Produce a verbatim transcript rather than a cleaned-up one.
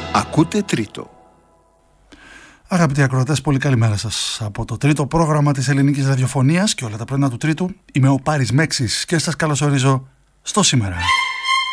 Ακούτε Τρίτο. Αγαπητοί ακροατές, πολύ καλημέρα σας από το τρίτο πρόγραμμα της ελληνικής ραδιοφωνίας και όλα τα πρωινά του Τρίτου. Είμαι ο Πάρης Μέξης και σας καλωσορίζω στο Σήμερα.